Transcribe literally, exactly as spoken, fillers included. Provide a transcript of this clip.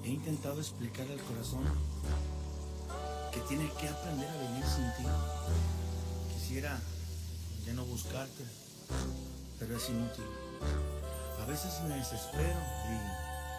He intentado explicarle al corazón que tiene que aprender a vivir sin ti. Quisiera ya no buscarte, pero es inútil. A veces me desespero y